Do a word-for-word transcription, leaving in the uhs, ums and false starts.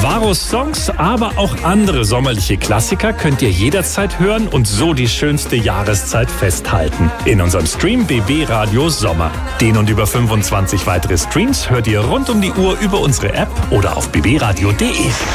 Varos Songs, aber auch andere sommerliche Klassiker könnt ihr jederzeit hören und so die schönste Jahreszeit festhalten. In unserem Stream B B Radio Sommer. Den und über fünfundzwanzig weitere Streams hört ihr rund um die Uhr über unsere App oder auf b b radio punkt d e.